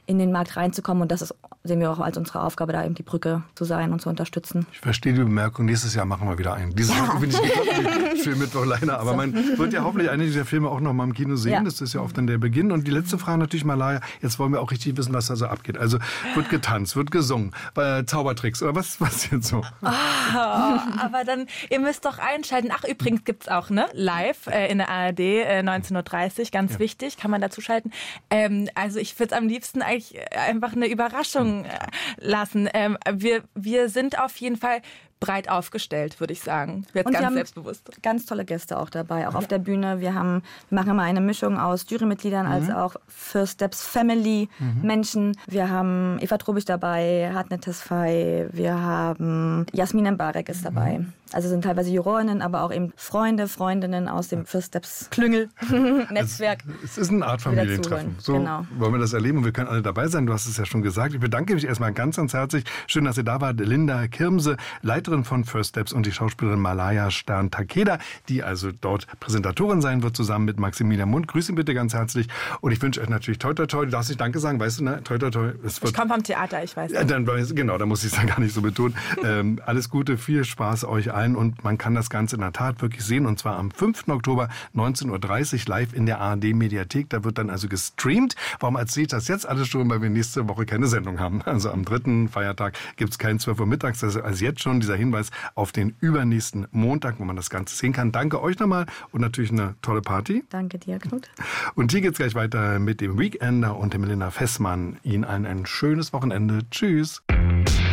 in den Markt reinzukommen. Und das sehen wir auch als unsere Aufgabe, da eben die Brücke zu sein und zu unterstützen. Ich verstehe die Bemerkung, nächstes Jahr machen wir wieder einen. Dieses Jahr bin ich gekommen, Filmmittwoch leider. Aber man wird ja hoffentlich einige dieser Filme auch noch mal im Kino sehen. Ja. Das ist ja oft dann der Beginn. Und die letzte Frage natürlich, Malaya, jetzt wollen wir auch richtig wissen, was da so abgeht. Also wird getanzt, wird gesungen, Zaubertricks oder was jetzt so? Aber dann, ihr müsst doch einschalten. Ach, übrigens gibt's auch, ne? Live in der ARD 19.30 Uhr, ganz wichtig, kann man dazu schalten. Also ich würde es am liebsten eigentlich einfach eine Überraschung lassen. Wir sind auf jeden Fall breit aufgestellt, würde ich sagen. Jetzt ganz selbstbewusst. Ganz tolle Gäste auch dabei, auch auf der Bühne. Wir machen immer eine Mischung aus Jurymitgliedern als auch First Steps Family Menschen. Wir haben Eva Trobig dabei, Hartnett Tesfaye, wir haben Jasmin Mbarek ist dabei. Also sind teilweise Jurorinnen, aber auch eben Freundinnen aus dem First Steps Klüngel Netzwerk. Es ist eine Art Familientreffen. So wollen wir das erleben und wir können alle dabei sein. Du hast es ja schon gesagt. Ich bedanke mich erstmal ganz herzlich. Schön, dass ihr da wart. Linda Kirmse, Leiterin von First Steps und die Schauspielerin Malaya Stern-Takeda, die also dort Präsentatorin sein wird, zusammen mit Maximilian Mund. Grüß ihn bitte ganz herzlich. Und ich wünsche euch natürlich toi, toi, toi. Du darfst nicht Danke sagen, weißt du, ne? Toi, toi, toi. Ich komme vom Theater, ich weiß. Ja, dann muss ich es dann gar nicht so betonen. Alles Gute, viel Spaß euch allen und man kann das Ganze in der Tat wirklich sehen und zwar am 5. Oktober 19.30 Uhr live in der ARD-Mediathek. Da wird dann also gestreamt. Warum erzähle ich das jetzt alles schon, weil wir nächste Woche keine Sendung haben. Also am 3. Feiertag gibt es keinen 12 Uhr mittags. Das ist also jetzt schon dieser Hinweis auf den übernächsten Montag, wo man das Ganze sehen kann. Danke euch nochmal und natürlich eine tolle Party. Danke dir, Knut. Und hier geht's gleich weiter mit dem Weekender und dem Melina Fessmann. Ihnen allen ein schönes Wochenende. Tschüss.